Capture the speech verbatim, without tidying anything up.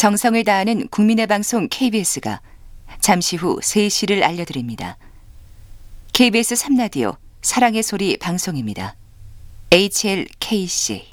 정성을 다하는 국민의 방송 케이비에스가 잠시 후 세 시를 알려드립니다. 케이비에스 삼 라디오 사랑의 소리 방송입니다. 에이치엘케이씨